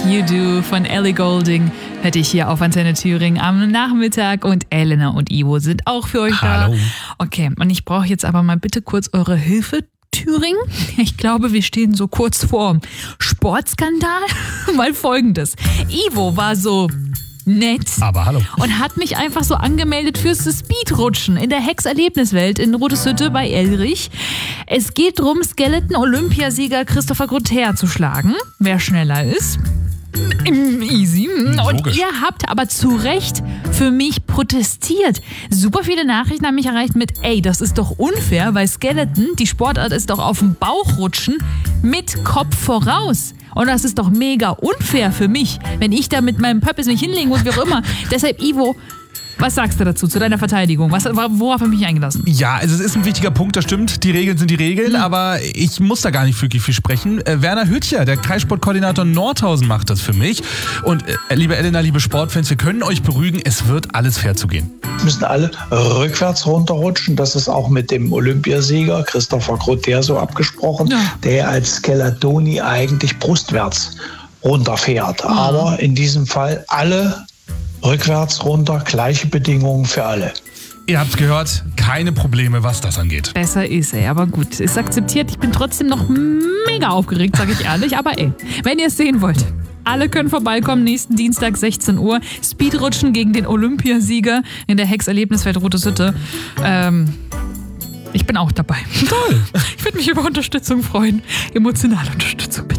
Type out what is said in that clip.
You Do von Ellie Goulding hätte ich hier auf Antenne Thüringen am Nachmittag und Elena und Ivo sind auch für euch da. Okay, und ich brauche jetzt aber mal bitte kurz eure Hilfe. Thüringen. Ich glaube, wir stehen so kurz vor Sportskandal. Weil Folgendes. Ivo war so nett. Aber hallo. Und hat mich einfach so angemeldet fürs Speedrutschen in der Hex-Erlebniswelt in Rodeshütte bei Elrich. Es geht darum, Skeleton-Olympiasieger Christopher Grother zu schlagen. Wer schneller ist. Easy. Und ihr habt aber zu Recht für mich protestiert. Super viele Nachrichten haben mich erreicht mit, ey, das ist doch unfair, weil Skeleton, die Sportart ist doch auf dem Bauch rutschen mit Kopf voraus. Und das ist doch mega unfair für mich, wenn ich da mit meinem Pöppis mich hinlegen muss, wie auch immer. Deshalb, Ivo, was sagst du dazu, zu deiner Verteidigung? Worauf habe ich mich eingelassen? Ja, also es ist ein wichtiger Punkt, das stimmt. Die Regeln sind die Regeln, aber ich muss da gar nicht wirklich viel sprechen. Werner Hüttcher, der Kreissportkoordinator Nordhausen, macht das für mich. Und liebe Elena, liebe Sportfans, wir können euch beruhigen, es wird alles fair zugehen. Müssen alle rückwärts runterrutschen. Das ist auch mit dem Olympiasieger Christopher Grother so abgesprochen, der als Skeletoni eigentlich brustwärts runterfährt. Aber in diesem Fall alle rückwärts runter, gleiche Bedingungen für alle. Ihr habt's gehört, keine Probleme, was das angeht. Besser ist, ey, aber gut, ist akzeptiert. Ich bin trotzdem noch mega aufgeregt, sage ich ehrlich. Aber ey, wenn ihr es sehen wollt, alle können vorbeikommen, nächsten Dienstag 16 Uhr. Speedrutschen gegen den Olympiasieger in der Hex-Erlebniswelt Rodeshütte. Ich bin auch dabei. Toll. Ich würde mich über Unterstützung freuen. Emotionale Unterstützung, bitte.